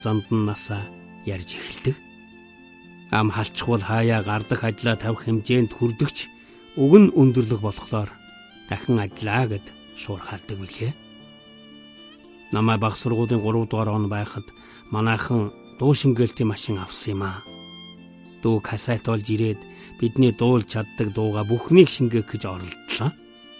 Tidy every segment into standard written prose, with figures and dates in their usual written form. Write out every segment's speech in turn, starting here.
замднасаа ярьж эхэлдэг. Ам халчхуул хаяа гардах ажлаа тавих хэмжээнд хүрдэгч уг нь өндөрлөг болохоор дахин ажиллаа гэд шуурхаардаг билээ. Намайг баг сургуулийн 3 дугаар он байхад манайхан дуу шингээлтийн машин авсан юм аа. Дуу касет олж ирээд бидний дуулж чаддаг дууга бүхнийг шингээх гэж оролдлоо.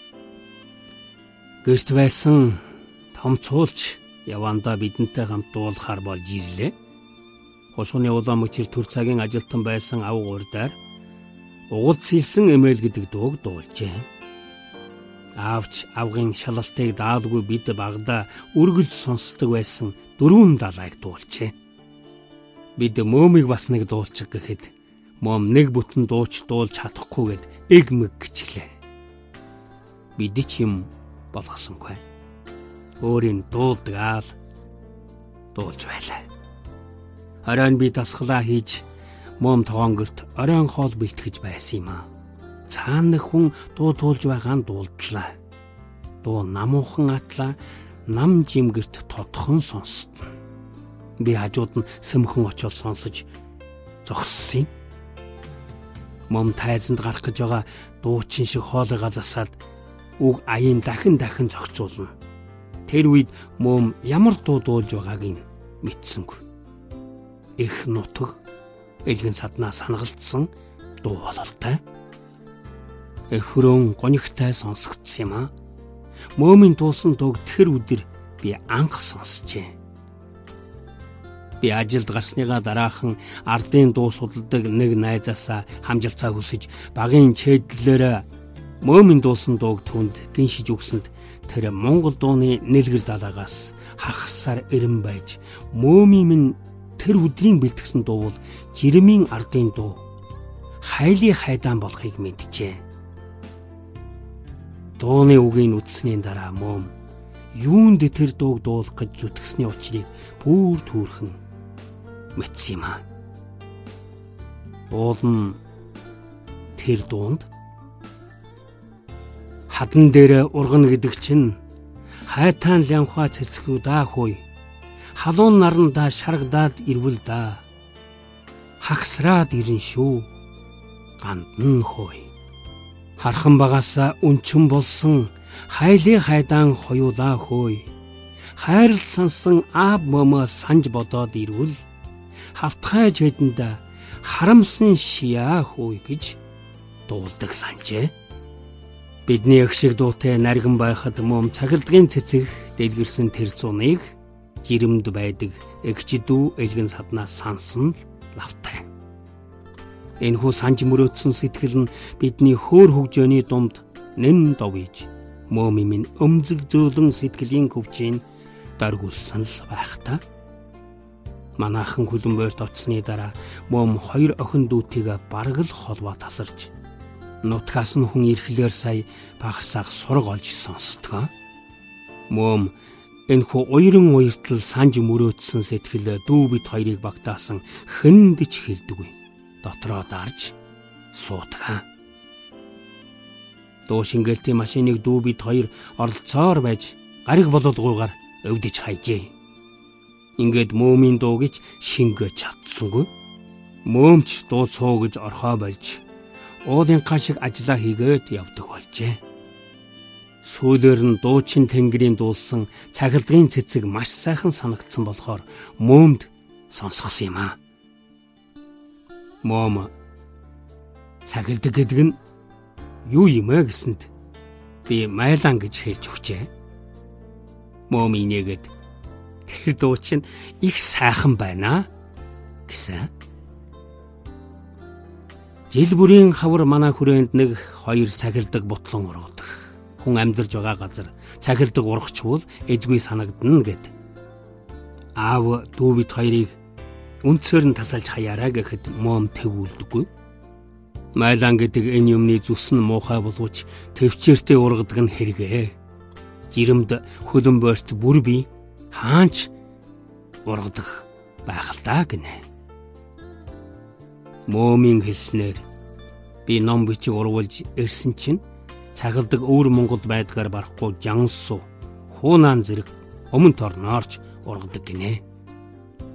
Гэрт байсан том цуулч явандаа бидэнтэй хамт дуулахаар болж ирлээ. Хошууны улаан мөчир төр цагийн ажилтан байсан ав гурдаар угад сэлсэн эмээл гэдэг дууг дуулжээ. Аавч авгын шалалтыг даалгүй бид багада үргэлж сонсдог байсан 4 далайг дуулжээ. Бид мөөмийг бас нэг дуулчих гэхэд мөөм нэг бүтэн дуулж чадахгүйгээд эг мэг гिचлээ. Бид ч юм болгосонгүй. Өөрийн дуулдаг аал дуулж байлаа. Оройн би дасгалаа хийж мөөм тоогонгөрт оройн хоол бэлтгэж байсан юм аа. Цаана хүн дуу туулж байгаа нь дуулдлаа. Дуу намуухан атлаа, нам жимгэрт тодхон сонсдно. Би хажууд нь сэмхэн очоод сонсож зогссон юм. Мом тайзанд гарах гэж байгаа дуучин шиг хоолойгоо засаад үг аян дахин зохицуулна. Тэр үед мом ямар дуу дуулж байгааг нь мэдсэнгүй. Их нутаг элгэн саднаа санагалтсан дуу бололтой. Эхрөн гонигтай сонсогдсон юм аа. Мөөмийн дуусан дууг тэр өдөр би анх сонсчээ. Би ажилд гарсныгаа дараахан ардын дуу судалдаг нэг найзаасаа хамжилцаа хүсэж багийн чэйдлэлээр мөөмийн дуусан дууг түнд гиншиж өгсөнд тэр Монгол дууны нэлгэр далаагаас хагасаар эрен байж мөөмийн минь тэр өдрийн бэлтгэсэн дуу бол жирэмийн ардын дуу хайлы хайдаан болохыг мэджээ. Дууны үгийг үтсний дараа мөөм юунд тэр дууг дуулах гэж зүтгэсний учрыг бүр түүрхэн мэдсэн юм аа. Уул нь тэр дуунд хадан дээр ургана гэдэг чинь хайтаан лямхаа цэцгүү даа хөөе. Халуун нарандаа шаргадаад ирвэл даа. Хагсраад ирэн шүү. Гандан хөөе. Хархан багасаа үнчэн болсон хайлын хайдаан хоёулаа хөөе. Хайрл сансан аав мөмөө санж бодоод ирвэл хавтгайж хэдэндээ харамсан шиа хөөе гэж дуулдаг санжээ. Бидний их шиг дуутай нарган байхад мөм цахилдгийн цэцэг дэлгэрсэн тэр зуныг жирэмд байдаг эгчдүү элгэн саднаас сансан лавтай. Энэхүү санж мөрөөдсөн сэтгэл нь бидний хөөр хөгжөөний думд нэн довж мөөмийн минь өмзөг зөөлөн сэтгэлийн хөвчийн дөргүүлсэн л байх та. Манайхан хөлбөмбөөрт очсны дараа мөөм 2 охин дүүтэйгээ бараг л холбоо тасарч нутгаас нь хүн ирэхлээр сая багсаах сураг олж сонсдгоо. Мөөм энэхүү уйран уяртал санж мөрөөдсөн сэтгэл дүү бид хоёрыг багтаасан хэндэж хэлдэггүй. Дотроо дарж суудгаа. Дуу шингээлтийн машиныг дүү бид хоёр оролцоор байж гариг бололгүйгээр өвдөж хайжээ. Ингээд мөөмийн дуу гэж шингээж чадсангүй. Мөөмч дуу цоо гэж орхоо болж уулынхаа шиг ажиллаа хийгээд явдаг болжээ. Сүүлээр нь дуучин тэнгэрийн дуулсан цахилдгийн цэцэг маш сайхан санагдсан болохоор мөөмд сонсгосон юм аа. Мөөм цахилдаг гэдэг нь юу юм бэ гэсэнд би майлан гэж хэлж өгчээ. Мөөм инээгээд тэр дуу чинь их сайхан байна гэсэн. Жил бүрийн хавар манай хүрээнд 1-2 цахилдаг бутлан ургадаг. Хүн амьдарч байгаа газар цахилдаг ургачвал эзгүй санагдана гэд. Аав дүү бид хоёрыг үнцээр нь тасалж хаяараа гэхэд мөөм тэгүүлдэггүй. Майлан гэдэг энэ юмны зүс нь муухай боловч төвчээртэй ургадаг нь хэрэгээ. Жирэмд хөлбөмбөөрт бүр би хаанч ургадаг байх л даа гинэ. Мөөмийн хэлснээр би ном бичиг ургуулж ирсэн чинь цахилдаг өвөр Монголд байдгаар барахгүй Жансуу, Хуунан зэрэг өмнө торноорч ургадаг гинэ.